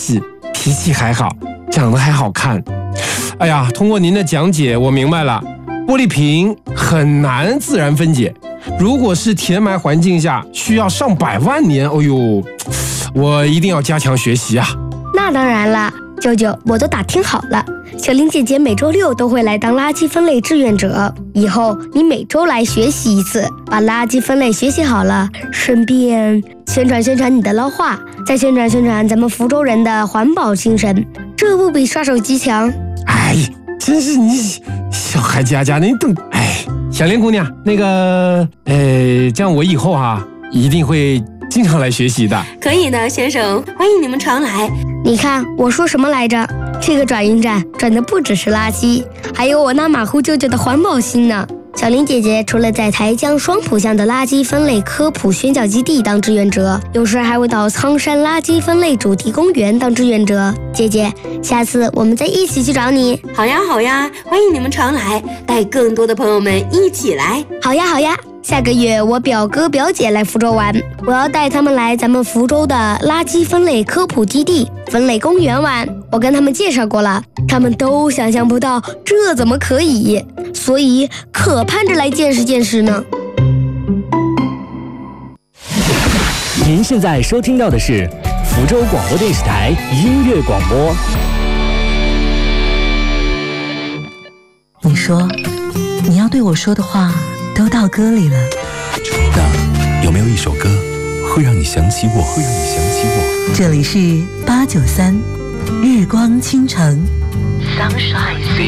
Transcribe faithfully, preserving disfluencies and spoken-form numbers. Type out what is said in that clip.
细，脾气还好，长得还好看。哎呀，通过您的讲解，我明白了，玻璃瓶很难自然分解，如果是填埋环境下，需要上百万年。哎呦，我一定要加强学习啊！ 那当然了，舅舅，我都打听好了，小林姐姐每周六都会来当垃圾分类志愿者，以后你每周来学习一次，把垃圾分类学习好了，顺便宣传宣传你的捞话，再宣传宣传咱们福州人的环保精神，这不比刷手机强？ 哎，真是你小孩家家你懂。哎，小莲姑娘，那个呃，这样我以后啊一定会经常来学习的。 可以的，先生，欢迎你们常来。 你看我说什么来着？这个转运站转的不只是垃圾，还有我那马虎舅舅的环保心呢。小林姐姐除了在台江双浦乡的垃圾分类科普宣教基地当志愿者，有时还会到苍山垃圾分类主题公园当志愿者。姐姐，下次我们再一起去找你。 好呀好呀，欢迎你们常来，带更多的朋友们一起来。 好呀好呀，下个月我表哥表姐来福州玩，我要带他们来咱们福州的垃圾分类科普基地、分类公园玩。我跟他们介绍过了，他们都想象不到这怎么可以，所以可盼着来见识见识呢。 您现在收听到的是福州广播电视台音乐广播。 你说你要对我说的话都到歌里了， 那有没有一首歌会让你想起我？会让你想起我？ 这里是八九三日光倾城。Sunshine